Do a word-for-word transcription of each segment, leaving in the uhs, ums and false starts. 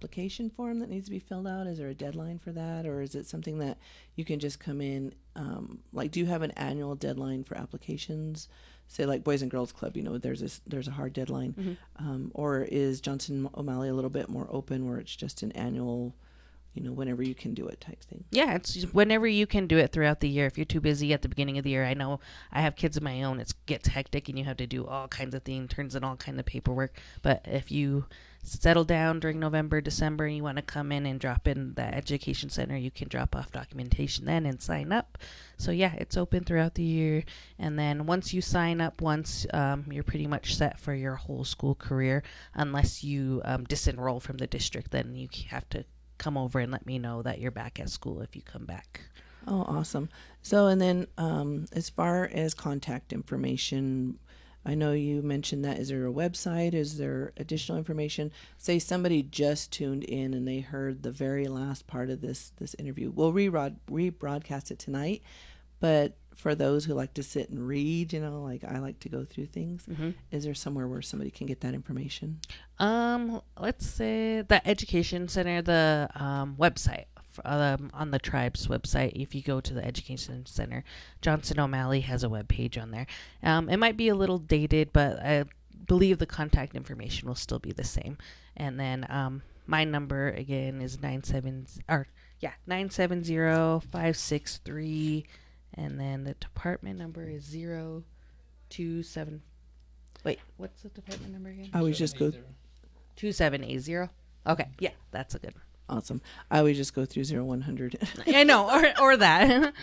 application form that needs to be filled out? Is there a deadline for that, or is it something that you can just come in? Um, like, do you have an annual deadline for applications? Say, like Boys and Girls Club, you know, there's a there's a hard deadline, Mm-hmm. um, or is Johnson O'Malley a little bit more open, where it's just an annual, you know, whenever you can do it type thing? Yeah, it's just whenever you can do it throughout the year. If you're too busy at the beginning of the year, I know I have kids of my own. It gets hectic and you have to do all kinds of things, turns in all kinds of paperwork. But if you settle down during November, December, and you want to come in and drop in the education center, you can drop off documentation then and sign up. So yeah, it's open throughout the year. And then once you sign up once, um, you're pretty much set for your whole school career. Unless you um, disenroll from the district, then you have to come over and let me know that you're back at school if you come back. Oh, awesome. So, and then um, as far as contact information, I know you mentioned that. Is there a website? Is there additional information? Say somebody just tuned in and they heard the very last part of this this interview. We'll re-rod- rebroadcast it tonight, but for those who like to sit and read, you know, like I like to go through things, Mm-hmm. is there somewhere where somebody can get that information? Um, let's say the education center, the um, website um, on the tribe's website. If you go to the education center, Johnson O'Malley has a web page on there. Um, it might be a little dated, but I believe the contact information will still be the same. And then um, my number again is nine seven or yeah nine seven zero five six three, and then the department number is zero two seven. Wait, what's the department number again? I always just go two seven eight zero. Okay, yeah, that's a good one. awesome. I always just go through zero one hundred. I know, or or that.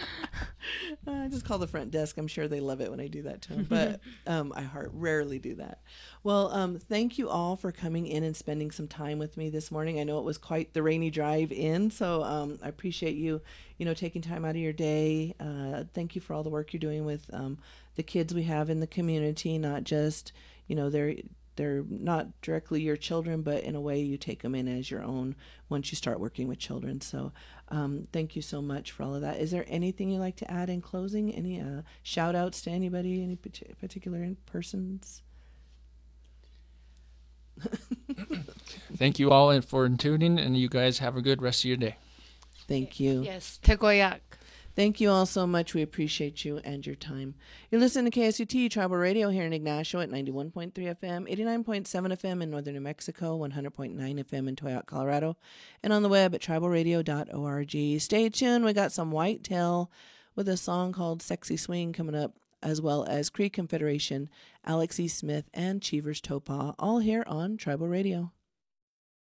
I just call the front desk. I'm sure they love it when I do that to them, but um, I heart rarely do that. Well, um, thank you all for coming in and spending some time with me this morning. I know it was quite the rainy drive in, so um, I appreciate you, you know, taking time out of your day. Uh, thank you for all the work you're doing with um, the kids we have in the community, not just, you know, they're they're not directly your children, but in a way you take them in as your own once you start working with children. So um, thank you so much for all of that. Is there anything you'd like to add in closing? Any uh, shout outs to anybody, any particular persons? Thank you all for tuning, and you guys have a good rest of your day. Thank you. Yes, Tegoyak. Thank you all so much. We appreciate you and your time. You're listening to K S U T Tribal Radio here in Ignacio at ninety-one point three F M, eighty-nine point seven F M in northern New Mexico, one hundred point nine F M in Toyac, Colorado, and on the web at tribal radio dot org. Stay tuned. We got some Whitetail with a song called Sexy Swing coming up, as well as Cree Confederation, Alex E. Smith, and Cheevers Topaw, all here on Tribal Radio.